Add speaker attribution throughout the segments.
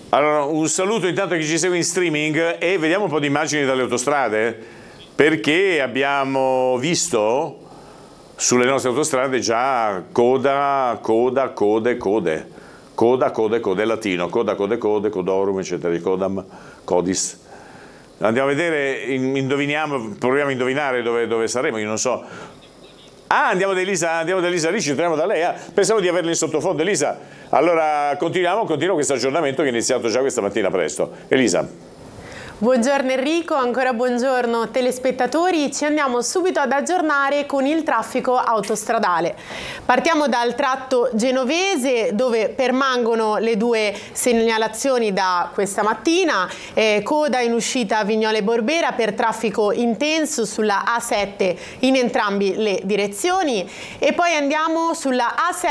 Speaker 1: Allora, un saluto intanto a chi ci segue in streaming e vediamo un po' di immagini dalle autostrade, perché abbiamo visto sulle nostre autostrade già code, latino, code, codorum, eccetera, codam, codis. Andiamo a vedere, proviamo a indovinare dove saremo, io non so. Ah, andiamo da Elisa Ricci, entriamo da lei. Pensavo di averla in sottofondo. Elisa, allora continua questo aggiornamento che è iniziato già questa mattina presto. Elisa.
Speaker 2: Buongiorno Enrico, ancora buongiorno telespettatori. Ci andiamo subito ad aggiornare con il traffico autostradale. Partiamo dal tratto genovese, dove permangono le due segnalazioni da questa mattina. Coda in uscita Vignole Borbera per traffico intenso sulla A7 in entrambi le direzioni. E poi andiamo sulla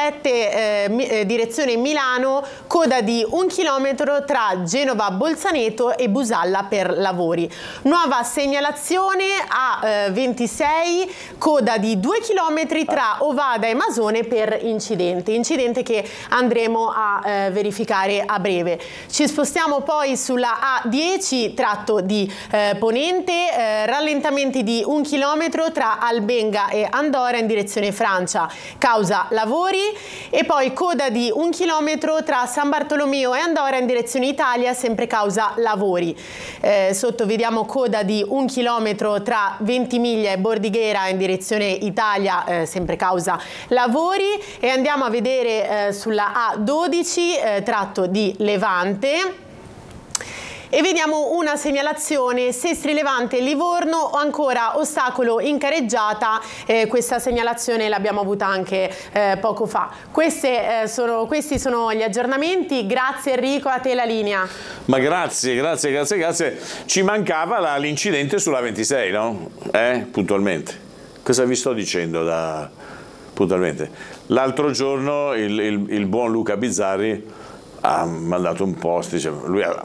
Speaker 2: A7 direzione Milano, coda di 1 chilometro tra Genova Bolzaneto e Busalla per lavori. Nuova segnalazione a 26, coda di 2 km tra Ovada e Masone per incidente che andremo a verificare a breve. Ci spostiamo poi sulla A10 tratto di Ponente, rallentamenti di 1 km tra Albenga e Andorra in direzione Francia, causa lavori, e poi coda di 1 km tra San Bartolomeo e Andorra in direzione Italia, sempre causa lavori. Sotto vediamo coda di 1 chilometro tra Ventimiglia e Bordighera in direzione Italia, sempre causa lavori, e andiamo a vedere sulla A12 tratto di Levante. E vediamo una segnalazione Sestri Levante Livorno, o ancora ostacolo in careggiata. Questa segnalazione l'abbiamo avuta anche poco fa. Questi sono gli aggiornamenti. Grazie Enrico, a te la linea.
Speaker 1: Ma grazie. Ci mancava l'incidente sulla 26, no? Puntualmente. Cosa vi sto dicendo puntualmente? L'altro giorno il buon Luca Bizzarri ha mandato un post, lui